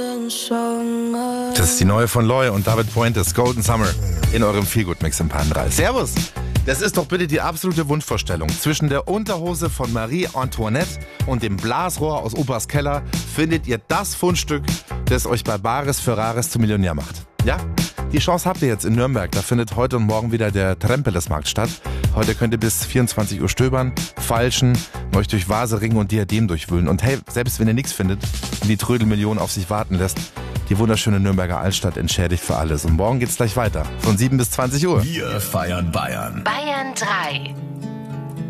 Das ist die neue von Loy und David Fuentes, Golden Summer, in eurem Feelgood-Mix im Pan 3. Servus! Das ist doch bitte die absolute Wunschvorstellung. Zwischen der Unterhose von Marie Antoinette und dem Blasrohr aus Opas Keller findet ihr das Fundstück, das euch bei Bares für Rares zum Millionär macht. Ja? Die Chance habt ihr jetzt in Nürnberg. Da findet heute und morgen wieder der Trempeles-Markt statt. Heute könnt ihr bis 24 Uhr stöbern, feilschen, euch durch Vase, Ringe und Diadem durchwühlen. Und hey, selbst wenn ihr nichts findet und die Trödelmillion auf sich warten lässt, die wunderschöne Nürnberger Altstadt entschädigt für alles. Und morgen geht's gleich weiter. Von 7 bis 20 Uhr. Wir feiern Bayern. Bayern 3.